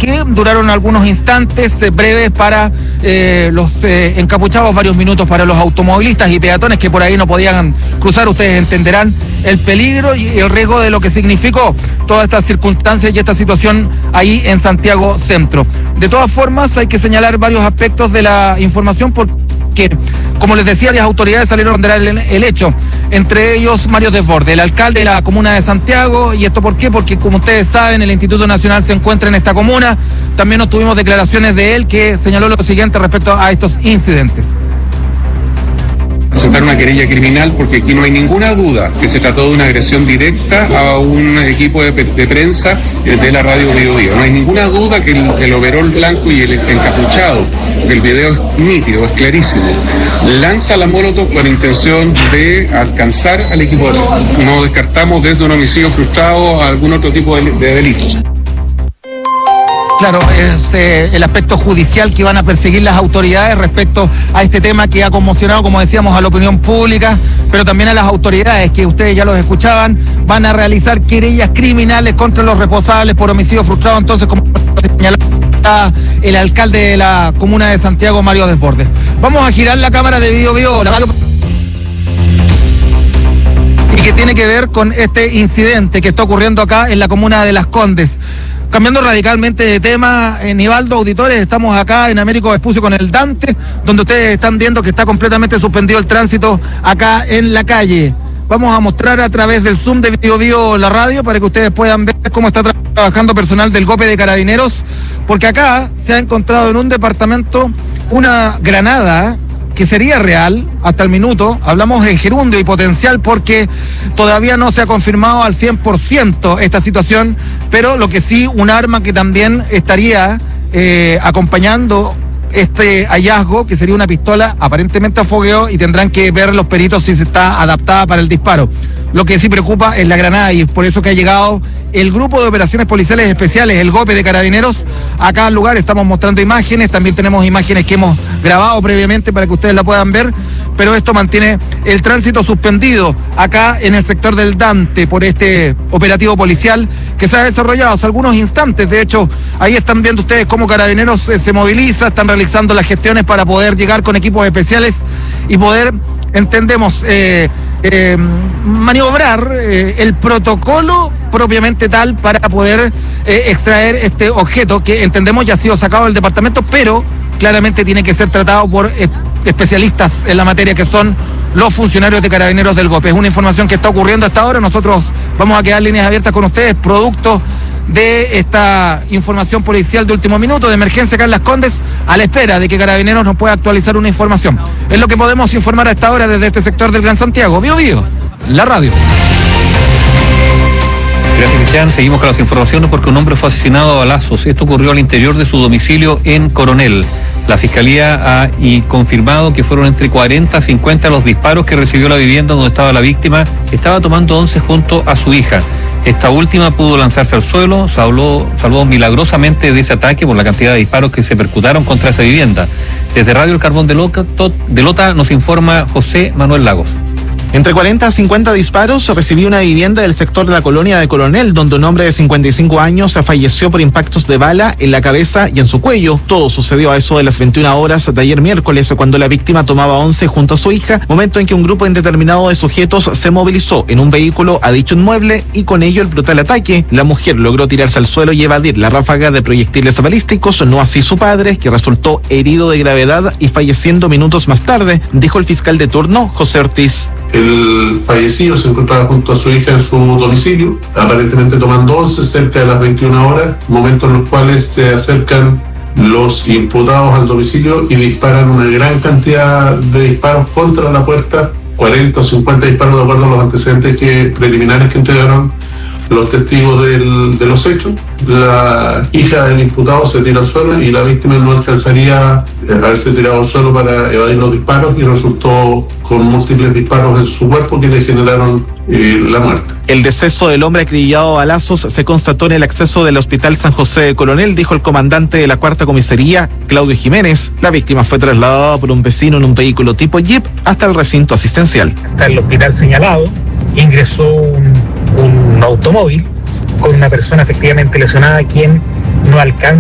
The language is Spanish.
que duraron algunos instantes breves para los encapuchados, varios minutos para los automovilistas y peatones que por ahí no podían cruzar. Ustedes entenderán el peligro y el riesgo de lo que significó todas estas circunstancias y esta situación ahí en Santiago Centro. De todas formas, hay que señalar varios aspectos de la información porque, como les decía, las autoridades salieron a ponderar el hecho, entre ellos Mario Desbordes, el alcalde de la comuna de Santiago. ¿Y esto por qué? Porque, como ustedes saben, el Instituto Nacional se encuentra en esta comuna. También obtuvimos declaraciones de él que señaló lo siguiente respecto a estos incidentes. Presentar una querella criminal porque aquí no hay ninguna duda que se trató de una agresión directa a un equipo de prensa de la radio Bio Bio. No hay ninguna duda que el overol blanco y el encapuchado, el video es nítido, es clarísimo, lanza la molotov con intención de alcanzar al equipo de prensa. No descartamos desde un homicidio frustrado a algún otro tipo de delitos. Claro, es el aspecto judicial que van a perseguir las autoridades respecto a este tema que ha conmocionado, como decíamos, a la opinión pública, pero también a las autoridades, que ustedes ya los escuchaban, van a realizar querellas criminales contra los responsables por homicidio frustrado. Entonces, como señalaba el alcalde de la comuna de Santiago, Mario Desbordes. Vamos a girar la cámara de Bio Bio, la radio, y que tiene que ver con este incidente que está ocurriendo acá en la comuna de Las Condes. Cambiando radicalmente de tema, Nivaldo, auditores, estamos acá en Américo Vespucio con el Dante, donde ustedes están viendo que está completamente suspendido el tránsito acá en la calle. Vamos a mostrar a través del Zoom de Bio Bio la radio para que ustedes puedan ver cómo está trabajando personal del GOPE de Carabineros, porque acá se ha encontrado en un departamento una granada que sería real hasta el minuto. Hablamos en gerundio y potencial porque todavía no se ha confirmado al 100% esta situación, pero lo que sí, un arma que también estaría acompañando este hallazgo, que sería una pistola aparentemente a fogueo, y tendrán que ver los peritos si se está adaptada para el disparo. Lo que sí preocupa es la granada, y es por eso que ha llegado el Grupo de Operaciones Policiales Especiales, el GOPE de Carabineros, acá al lugar. Estamos mostrando imágenes, también tenemos imágenes que hemos grabado previamente para que ustedes la puedan ver, pero esto mantiene el tránsito suspendido acá en el sector del Dante por este operativo policial que se ha desarrollado hace algunos instantes. De hecho, ahí están viendo ustedes cómo Carabineros se moviliza, están realizando las gestiones para poder llegar con equipos especiales y poder, entendemos, maniobrar el protocolo propiamente tal para poder extraer este objeto que entendemos ya ha sido sacado del departamento, pero claramente tiene que ser tratado por especialistas en la materia, que son los funcionarios de Carabineros del GOPE. Es una información que está ocurriendo hasta ahora. Nosotros vamos a quedar líneas abiertas con ustedes, producto de esta información policial de último minuto, de emergencia acá en Las Condes, a la espera de que Carabineros nos pueda actualizar una información. Es lo que podemos informar a esta hora desde este sector del Gran Santiago. Bio Bio, la radio. Gracias, Cristian. Seguimos con las informaciones porque un hombre fue asesinado a balazos. Esto ocurrió al interior de su domicilio en Coronel. La Fiscalía ha confirmado que fueron entre 40 a 50 los disparos que recibió la vivienda donde estaba la víctima. Estaba tomando once junto a su hija. Esta última pudo lanzarse al suelo, salvó milagrosamente de ese ataque por la cantidad de disparos que se percutaron contra esa vivienda. Desde Radio El Carbón de Lota nos informa José Manuel Lagos. Entre 40 a 50 disparos recibió una vivienda del sector de la colonia de Coronel, donde un hombre de 55 años falleció por impactos de bala en la cabeza y en su cuello. Todo sucedió a eso de las 21 horas de ayer miércoles, cuando la víctima tomaba once junto a su hija, momento en que un grupo indeterminado de sujetos se movilizó en un vehículo a dicho inmueble y con ello el brutal ataque. La mujer logró tirarse al suelo y evadir la ráfaga de proyectiles balísticos, no así su padre, que resultó herido de gravedad y falleciendo minutos más tarde, dijo el fiscal de turno, José Ortiz. El fallecido se encontraba junto a su hija en su domicilio, aparentemente tomando once cerca de las 21 horas, momentos en los cuales se acercan los imputados al domicilio y disparan una gran cantidad de disparos contra la puerta, 40 o 50 disparos de acuerdo a los antecedentes preliminares que entregaron los testigos de los hechos. La hija del imputado se tira al suelo y la víctima no alcanzaría a haberse tirado al suelo para evadir los disparos y resultó con múltiples disparos en su cuerpo que le generaron la muerte. El deceso del hombre acribillado a balazos se constató en el acceso del Hospital San José de Coronel, dijo el comandante de la Cuarta Comisaría, Claudio Jiménez. La víctima fue trasladada por un vecino en un vehículo tipo Jeep hasta el recinto asistencial. Hasta el hospital señalado ingresó un automóvil con una persona efectivamente lesionada, quien no alcanza